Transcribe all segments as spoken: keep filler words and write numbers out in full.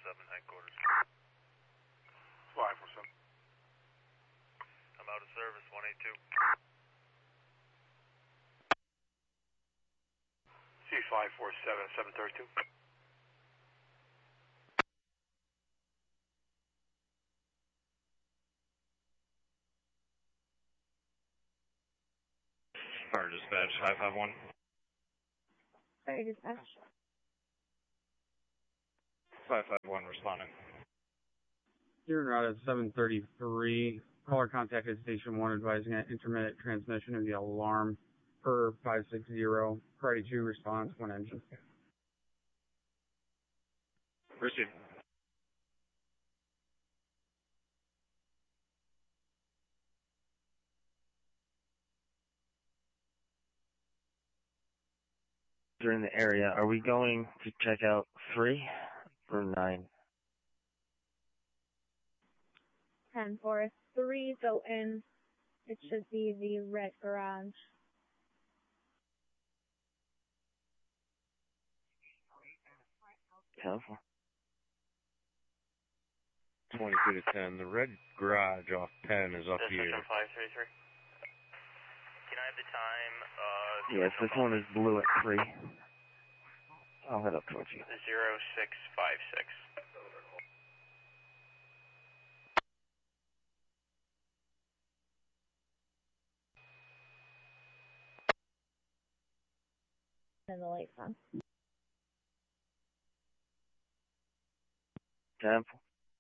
seven headquarters. five four seven. I'm out of service, one eight two. C five four seven, seven thirty-two. Fire dispatch, five five one. Fire dispatch. five five one responding. You're route at seven thirty-three. Caller contacted station one advising an intermittent transmission of the alarm per five six zero. Priority two response, one engine. Received. In the area, are we going to check out three or nine? ten four three, so in, it should be the red garage. Careful. twenty-two to ten. The red garage off ten is up This here. is five three three. Can I have the time? Uh, Yes, this one is blue at three. I'll head up towards you. zero six five six. And the lights on. Careful.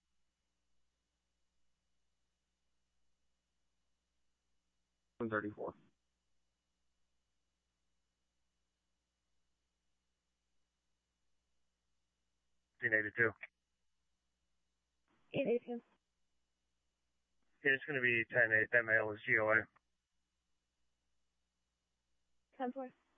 one thirty-four. eighteen eighty-two. eight eighty-two. Yeah, it's going to be ten eight. That male is G O A. ten four.